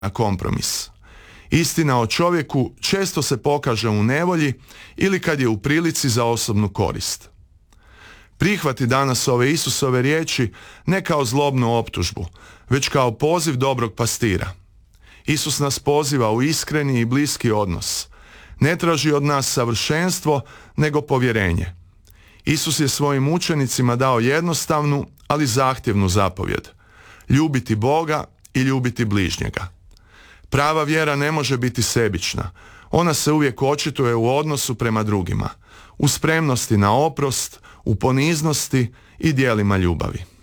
na kompromis. Istina o čovjeku često se pokaže u nevolji ili kad je u prilici za osobnu korist. Prihvati danas ove Isusove riječi ne kao zlobnu optužbu, već kao poziv dobrog pastira. Isus nas poziva u iskreni i bliski odnos. Ne traži od nas savršenstvo, nego povjerenje. Isus je svojim učenicima dao jednostavnu, ali zahtjevnu zapovjed. Ljubiti Boga i ljubiti bližnjega. Prava vjera ne može biti sebična. Ona se uvijek očituje u odnosu prema drugima, u spremnosti na oprost, u poniznosti i djelima ljubavi.